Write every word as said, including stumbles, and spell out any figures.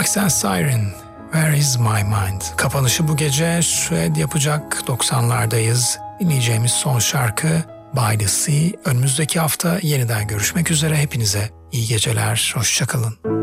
Max and Siren, Where is my mind? Kapanışı bu gece Suede yapacak. doksanlardayız. Dinleyeceğimiz son şarkı By the Sea. Önümüzdeki hafta yeniden görüşmek üzere. Hepinize iyi geceler. Hoşça kalın.